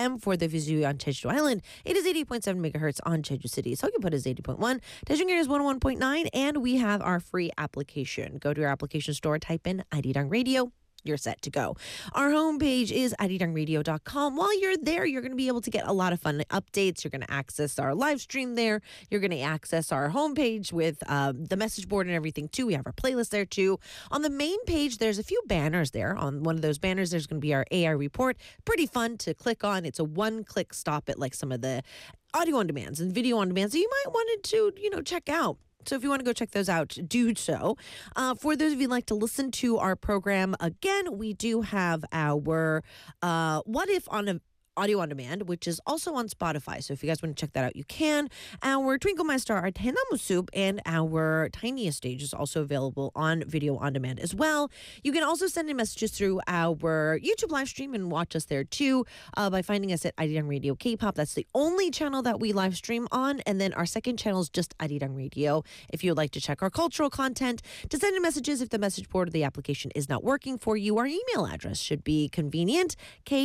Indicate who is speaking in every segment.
Speaker 1: FM for the Vizu on Jeju Island. It is 80.7 megahertz on Jeju City. Seogyeoput is 80.1. Daejungan is 101.9. And we have our free application. Go to your application store, type in Arirang Radio. You're set to go. Our homepage is arirangradio.com. While you're there, you're going to be able to get a lot of fun updates. You're going to access our live stream there. You're going to access our homepage with the message board and everything too. We have our playlist there too. On the main page, there's a few banners there. On one of those banners, there's going to be our AI report. Pretty fun to click on. It's a one-click stop at like some of the audio on demands and video on demands that you might want to, check out. So if you want to go check those out, do so. For those of you who like to listen to our program, again, we do have our What If on a audio on demand, which is also on Spotify. So if you guys want to check that out, you can. Our Twinkle My Star, our Tenamu Soup, and our Tiniest Stage is also available on video on demand as well. You can also send in messages through our YouTube live stream and watch us there too by finding us at Arirang Radio K-pop. That's the only channel that we live stream on. And then our second channel is just Arirang Radio. If you would like to check our cultural content, to send in messages if the message board or the application is not working for you, our email address should be convenient,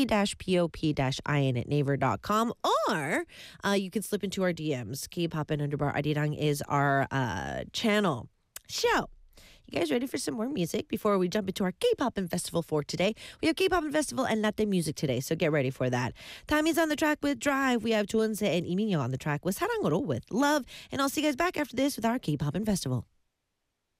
Speaker 1: k-pop-in@naver.com, or you can slip into our DMs. K-pop and _ Arirang is our channel. So, you guys ready for some more music before we jump into our K-pop Festival for today? We have K-pop Festival and Latte music today, so get ready for that. Tammy's on the track with Drive. We have Joonse and Lee Min-young on the track with 사랑으로 with Love. And I'll see you guys back after this with our K-pop Festival.